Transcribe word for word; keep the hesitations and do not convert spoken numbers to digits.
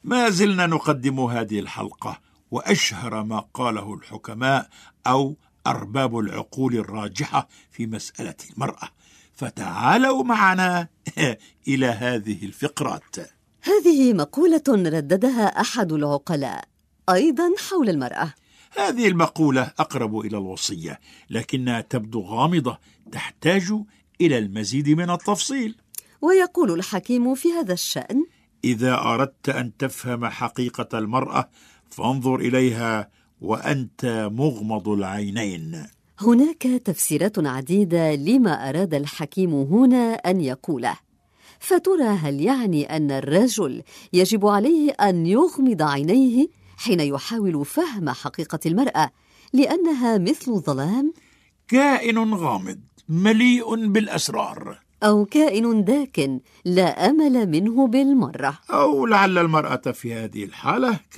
ما زلنا نقدم هذه الحلقة وأشهر ما قاله الحكماء أو أرباب العقول الراجحة في مسألة المرأة، فتعالوا معنا إلى هذه الفقرات. هذه مقولة رددها أحد العقلاء أيضا حول المرأة. هذه المقولة أقرب إلى الوصية، لكنها تبدو غامضة، تحتاج إلى المزيد من التفصيل. ويقول الحكيم في هذا الشأن: إذا أردت أن تفهم حقيقة المرأة فانظر إليها وأنت مغمض العينين. هناك تفسيرات عديدة لما أراد الحكيم هنا أن يقوله، فترى هل يعني أن الرجل يجب عليه أن يغمض عينيه حين يحاول فهم حقيقة المرأة لأنها مثل الظلام؟ كائن غامض مليء بالأسرار، أو كائن داكن لا أمل منه بالمرة، أو لعل المرأة في هذه الحالة